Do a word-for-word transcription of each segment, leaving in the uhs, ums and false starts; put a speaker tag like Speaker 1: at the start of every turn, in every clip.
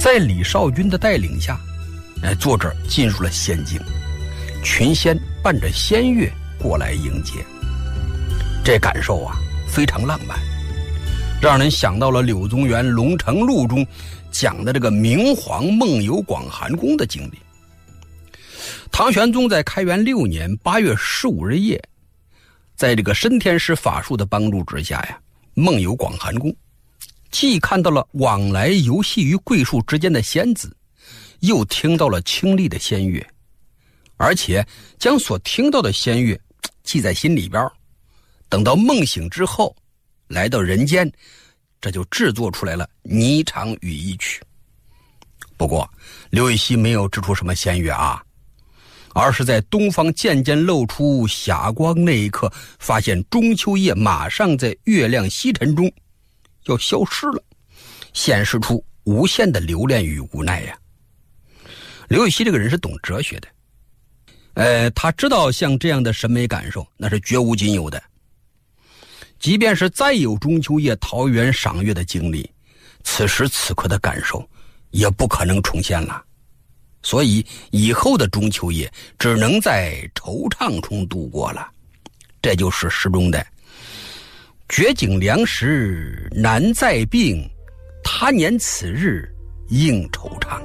Speaker 1: 在李少君的带领下，哎，作者进入了仙境，群仙伴着仙乐过来迎接，这感受啊非常浪漫，让人想到了柳宗元《龙城录》中讲的这个明皇梦游广寒宫的经历。唐玄宗在开元六年八月十五日夜，在这个申天师法术的帮助之下呀，梦游广寒宫，既看到了往来游戏于桂树之间的仙子，又听到了清丽的仙乐，而且将所听到的仙乐记在心里边，等到梦醒之后来到人间，这就制作出来了《霓裳羽衣曲》。不过刘禹锡没有制出什么仙乐啊，而是在东方渐渐露出霞光那一刻，发现中秋夜马上在月亮西沉中要消失了，显示出无限的留恋与无奈呀。刘禹锡这个人是懂哲学的，呃，他知道像这样的审美感受那是绝无仅有的，即便是再有中秋夜桃园赏月的经历，此时此刻的感受也不可能重现了。所以以后的中秋夜只能在惆怅中度过了，这就是诗中的绝景良时难再病，他年此日应惆怅。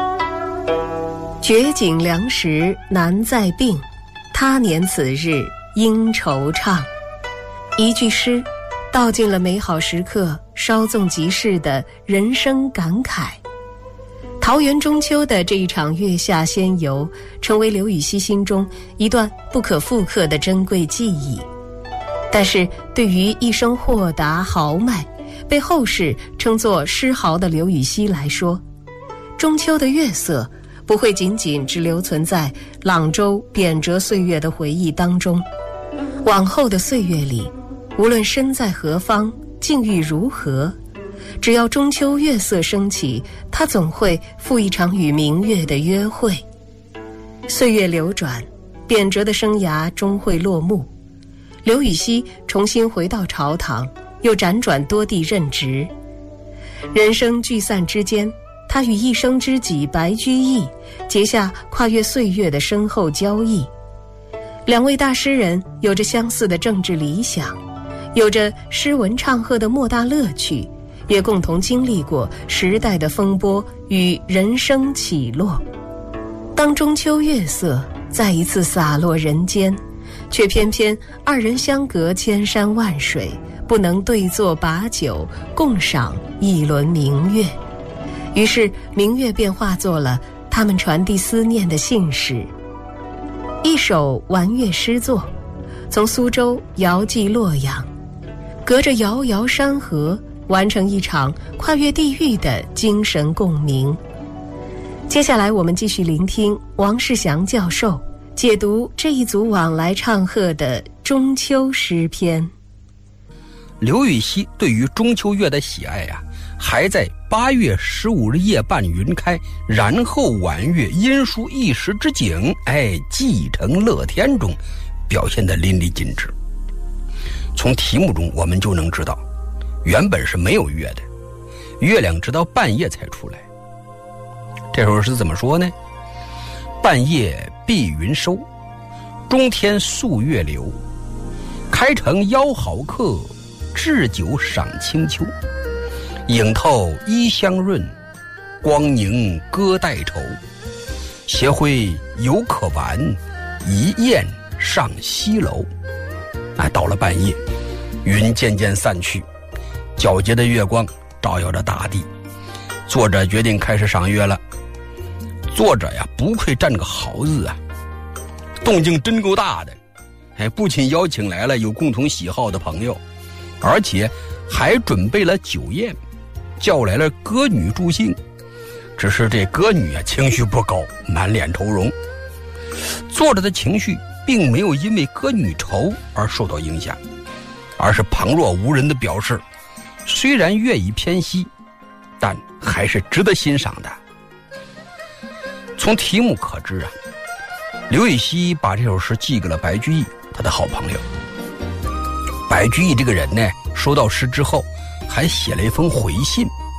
Speaker 2: 绝景良时难再病，他年此日应惆怅。一句诗道尽了美好时刻稍纵即逝的人生感慨。桃园中秋的这一场月下仙游，成为刘禹锡心中一段不可复刻的珍贵记忆。但是对于一生豁达豪迈，被后世称作诗豪的刘禹锡来说，中秋的月色不会仅仅只留存在朗州贬谪岁月的回忆当中，往后的岁月里，无论身在何方，境遇如何，只要中秋月色升起，他总会赴一场与明月的约会。岁月流转，贬谪的生涯终会落幕，刘禹锡重新回到朝堂，又辗转多地任职。人生聚散之间，他与一生知己白居易结下跨越岁月的深厚交易。两位大诗人有着相似的政治理想，有着诗文唱和的莫大乐趣，也共同经历过时代的风波与人生起落。当中秋月色再一次洒落人间，却偏偏二人相隔千山万水，不能对坐把酒共赏一轮明月。于是明月便化作了他们传递思念的信使。一首玩月诗作，从苏州遥寄洛阳，隔着遥遥山河，完成一场跨越地域的精神共鸣。接下来我们继续聆听王世祥教授解读这一组往来唱和的中秋诗篇。
Speaker 1: 刘禹锡对于中秋月的喜爱呀、啊，还在八月十五日夜半云开，然后晚月阴疏一时之景，哎，继承乐天中表现得淋漓尽致。从题目中我们就能知道，原本是没有月的，月亮直到半夜才出来。这首诗怎么说呢？半夜碧云收，中天素月流，开城邀好客，置酒赏清秋。影透衣香润，光凝歌带愁。斜晖犹可玩，一雁上西楼。哎，到了半夜，云渐渐散去，皎洁的月光照耀着大地。作者决定开始赏月了。作者呀，不愧占个好字啊，动静真够大的。哎，不仅邀请来了有共同喜好的朋友，而且还准备了酒宴，叫来了歌女助兴。只是这歌女啊，情绪不高，满脸愁容。作者的情绪并没有因为歌女愁而受到影响，而是旁若无人的表示，虽然月已偏西，但还是值得欣赏的。从题目可知啊，刘禹锡把这首诗寄给了白居易，他的好朋友。白居易这个人呢，收到诗之后还写了一封回信，